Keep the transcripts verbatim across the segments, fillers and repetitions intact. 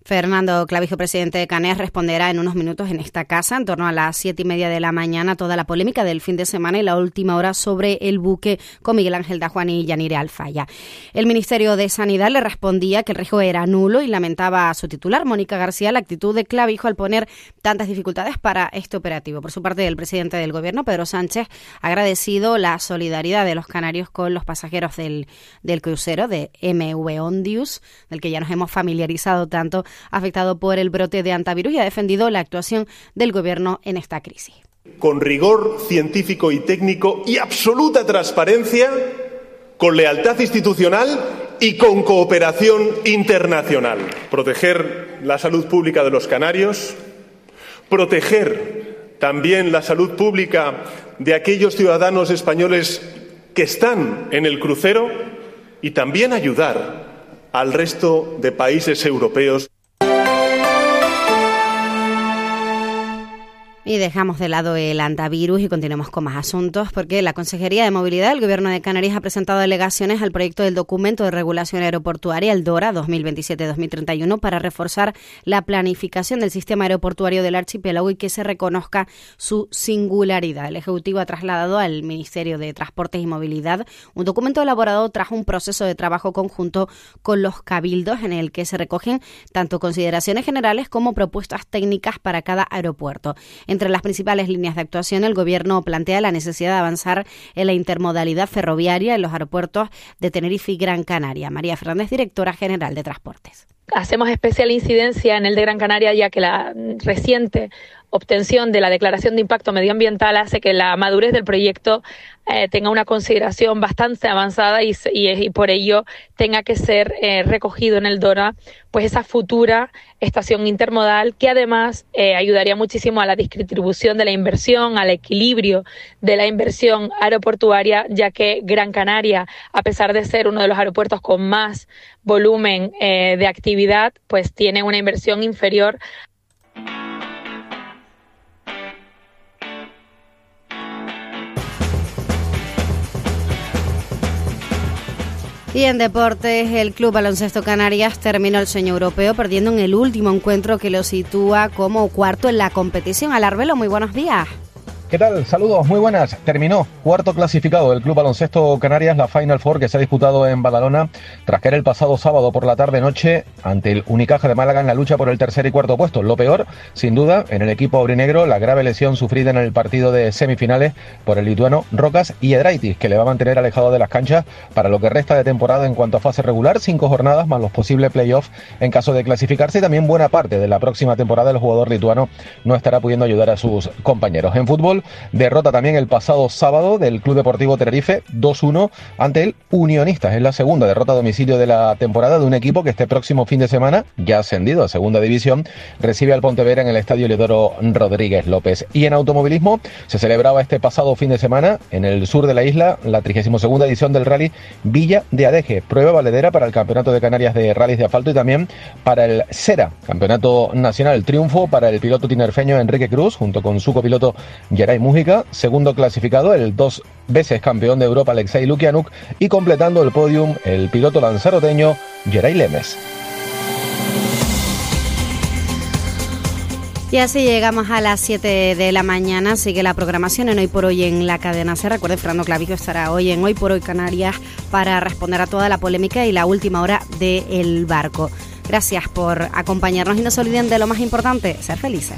Fernando Clavijo, presidente de Canarias, responderá en unos minutos en esta casa, en torno a las siete y media de la mañana, toda la polémica del fin de semana y la última hora sobre el buque con Miguel Ángel Dajuan y Yanire Alfaya. El Ministerio de Sanidad le respondía que el riesgo era nulo y lamentaba a su titular, Mónica García, la actitud de Clavijo al poner tantas dificultades para este operativo. Por su parte, el presidente del Gobierno, Pedro Sánchez, ha agradecido la solidaridad de los canarios con los pasajeros del, del crucero de M V Ondius, del que ya nos hemos familiarizado tanto, afectado por el brote de hantavirus, y ha defendido la actuación del Gobierno en esta crisis. Con rigor científico y técnico y absoluta transparencia, con lealtad institucional y con cooperación internacional. Proteger la salud pública de los canarios, proteger también la salud pública de aquellos ciudadanos españoles que están en el crucero y también ayudar al resto de países europeos. Y dejamos de lado el hantavirus y continuamos con más asuntos, porque la Consejería de Movilidad del Gobierno de Canarias ha presentado alegaciones al proyecto del Documento de Regulación Aeroportuaria, el DORA dos mil veintisiete a dos mil treinta y uno, para reforzar la planificación del sistema aeroportuario del archipiélago y que se reconozca su singularidad. El Ejecutivo ha trasladado al Ministerio de Transportes y Movilidad un documento elaborado tras un proceso de trabajo conjunto con los cabildos, en el que se recogen tanto consideraciones generales como propuestas técnicas para cada aeropuerto. Entre las principales líneas de actuación, el Gobierno plantea la necesidad de avanzar en la intermodalidad ferroviaria en los aeropuertos de Tenerife y Gran Canaria. María Fernández, directora general de Transportes. Hacemos especial incidencia en el de Gran Canaria, ya que la reciente obtención de la declaración de impacto medioambiental hace que la madurez del proyecto eh, tenga una consideración bastante avanzada y, y, y por ello tenga que ser eh, recogido en el DORA pues esa futura estación intermodal, que además eh, ayudaría muchísimo a la distribución de la inversión, al equilibrio de la inversión aeroportuaria, ya que Gran Canaria, a pesar de ser uno de los aeropuertos con más volumen eh, de actividad, pues tiene una inversión inferior. Y en deportes, el Club Baloncesto Canarias terminó el sueño europeo perdiendo en el último encuentro que lo sitúa como cuarto en la competición. Alarbelo, muy buenos días. ¿Qué tal? Saludos, muy buenas. Terminó cuarto clasificado del Club Baloncesto Canarias, la Final Four, que se ha disputado en Badalona tras caer el pasado sábado por la tarde-noche ante el Unicaja de Málaga en la lucha por el tercer y cuarto puesto. Lo peor, sin duda, en el equipo aurinegro, la grave lesión sufrida en el partido de semifinales por el lituano Rokas Giedraitis, que le va a mantener alejado de las canchas para lo que resta de temporada en cuanto a fase regular, cinco jornadas más los posibles playoffs en caso de clasificarse, y también buena parte de la próxima temporada el jugador lituano no estará pudiendo ayudar a sus compañeros. En fútbol, derrota también el pasado sábado del Club Deportivo Tenerife dos uno ante el Unionistas. Es la segunda derrota a domicilio de la temporada de un equipo que este próximo fin de semana, ya ascendido a segunda división, recibe al Pontevedra en el Estadio Leodoro Rodríguez López. Y en automovilismo se celebraba este pasado fin de semana en el sur de la isla la trigésima segunda edición del Rally Villa de Adeje, prueba valedera para el Campeonato de Canarias de Rallys de Asfalto y también para el SERA, Campeonato Nacional. Triunfo para el piloto tinerfeño Enrique Cruz junto con su copiloto Geray Mújica, segundo clasificado el dos veces campeón de Europa Alexei Lukianuk, y completando el podium el piloto lanzaroteño Geray Lemes. Y así llegamos a las siete de la mañana. Sigue la programación en Hoy por Hoy en la cadena C. Recuerde, Fernando Clavijo estará hoy en Hoy por Hoy Canarias para responder a toda la polémica y la última hora del barco. Gracias por acompañarnos y no se olviden de lo más importante, ser felices.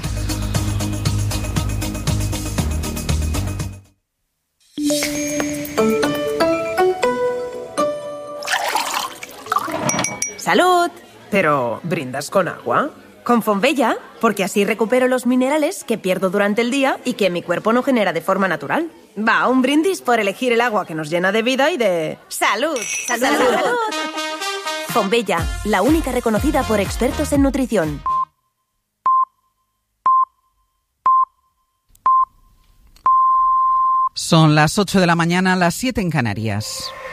¡Salud! Pero, ¿brindas con agua? Con Fonbella, porque así recupero los minerales que pierdo durante el día y que mi cuerpo no genera de forma natural. Va, un brindis por elegir el agua que nos llena de vida y de... ¡Salud! ¡Salud! ¡Salud! ¡Salud! Fonbella, la única reconocida por expertos en nutrición. Son las ocho de la mañana, las siete en Canarias.